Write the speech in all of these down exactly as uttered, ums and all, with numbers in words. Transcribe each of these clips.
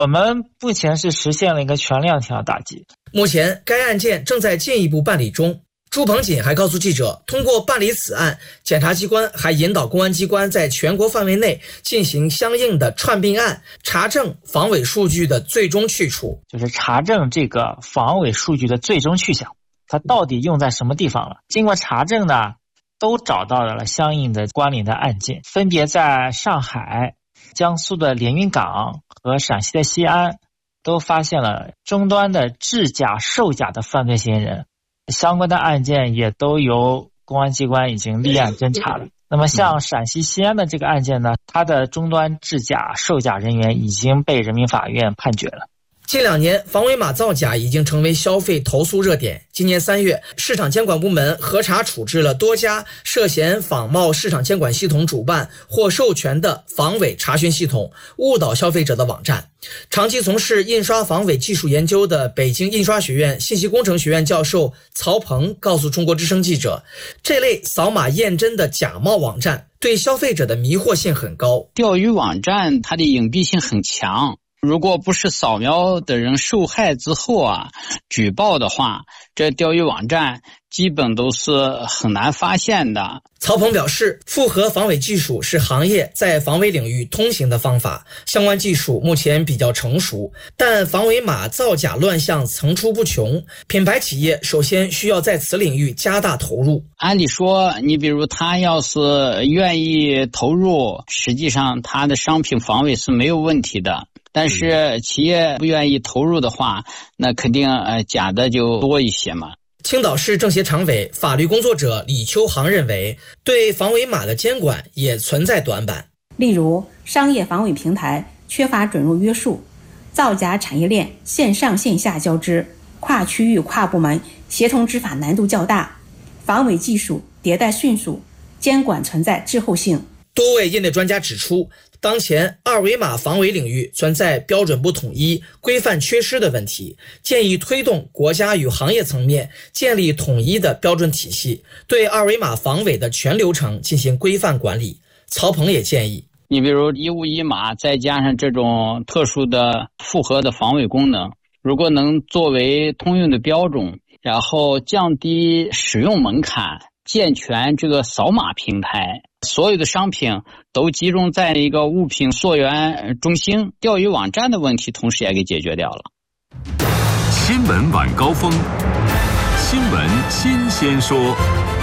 我们目前是实现了一个全链条打击。 目前该案件正在进一步办理中。朱鹏锦还告诉记者，通过办理此案，检察机关还引导公安机关在全国范围内进行相应的串并案，查证防伪数据的最终去处， 就是查证这个防伪数据的最终去向，它到底用在什么地方了。经过查证呢，都找到了相应的关联的案件，分别在上海、江苏的连云港和陕西的西安都发现了终端的制假售假的犯罪嫌疑人，相关的案件也都由公安机关已经立案侦查了。那么像陕西西安的这个案件呢，它的终端制假售假人员已经被人民法院判决了。 近两年，防伪码造假已经成为消费投诉热点。今年三月，市场监管部门核查处置了多家涉嫌仿冒市场监管系统主办或授权的防伪查询系统，误导消费者的网站。长期从事印刷防伪技术研究的北京印刷学院信息工程学院教授曹鹏告诉中国之声记者，这类扫码验真的假冒网站对消费者的迷惑性很高。 钓鱼网站它的隐蔽性很强，如果不是扫描的人受害之后啊举报的话，这钓鱼网站基本都是很难发现的。 曹鹏表示，复合防伪技术是行业在防伪领域通行的方法，相关技术目前比较成熟，但防伪码造假乱象层出不穷，品牌企业首先需要在此领域加大投入。 按理说，你比如他要是愿意投入，实际上他的商品防伪是没有问题的。但是企业不愿意投入的话，那肯定呃假的就多一些嘛。 青岛市政协常委、法律工作者李秋航认为，对防伪码的监管也存在短板。 例如，商业防伪平台缺乏准入约束，造假产业链线上线下交织，跨区域跨部门协同执法难度较大，防伪技术迭代迅速，监管存在滞后性。 多位业内专家指出，当前二维码防伪领域存在标准不统一、规范缺失的问题，建议推动国家与行业层面建立统一的标准体系，对二维码防伪的全流程进行规范管理。曹鹏也建议， 你比如一物一码，再加上这种特殊的复合的防伪功能，如果能作为通用的标准，然后降低使用门槛，健全这个扫码平台，所有的商品都集中在一个物品溯源中心，钓鱼网站的问题同时也给解决掉了。 新闻晚高峰，新闻新鲜说。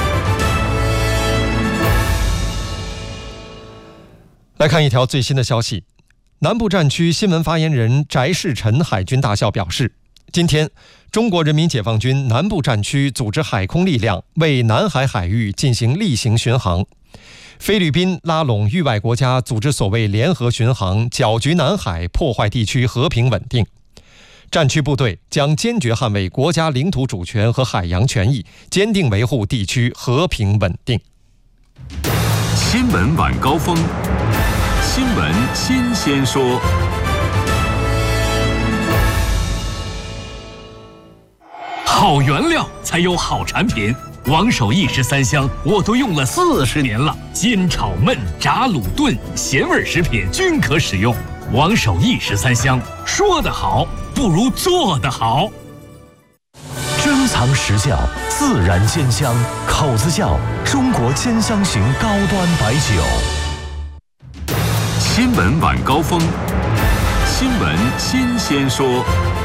来看一条最新的消息，南部战区新闻发言人翟世臣海军大校表示，今天中国人民解放军南部战区组织海空力量为南海海域进行例行巡航，菲律宾拉拢域外国家组织所谓联合巡航，搅局南海，破坏地区和平稳定。战区部队将坚决捍卫国家领土主权和海洋权益，坚定维护地区和平稳定。 新闻晚高峰，新闻新鲜说。好原料才有好产品，王守义十三香我都用了四十年了，煎炒焖炸卤炖咸味食品均可使用。王守义十三香，说得好不如做得好。 珍藏实窖，自然鲜香，口子窖，中国鲜香型高端白酒。 新闻晚高峰，新闻新鲜说。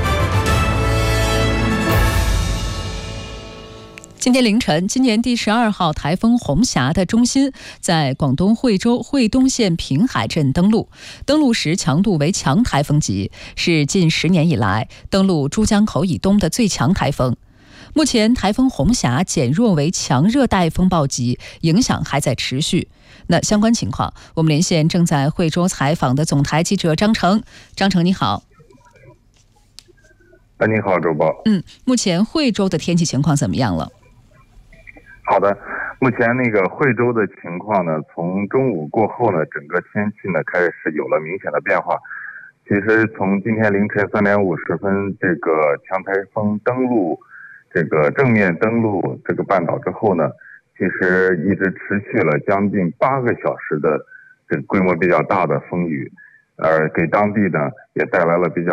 今天凌晨，今年第十二号台风红霞的中心在广东惠州惠东县平海镇登陆，登陆时强度为强台风级，是近十年以来登陆珠江口以东的最强台风。目前台风红霞减弱为强热带风暴级，影响还在持续。那相关情况，我们连线正在惠州采访的总台记者张成。张成你好。 哎，你好，周报。 嗯，目前惠州的天气情况怎么样了？ 好的，目前那个惠州的情况呢，从中午过后呢，整个天气呢开始有了明显的变化。其实从今天凌晨三点五十分，这个强台风登陆，这个正面登陆这个半岛之后呢，其实一直持续了将近八个小时的这个规模比较大的风雨。 呃，给当地呢也带来了比较